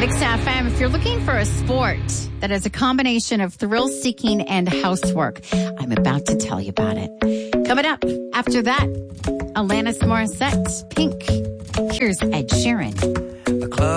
Mix FM, if you're looking for a sport that is a combination of thrill-seeking and housework, I'm about to tell you about it. Coming up after that, Alanis Morissette, Pink. Here's Ed Sheeran.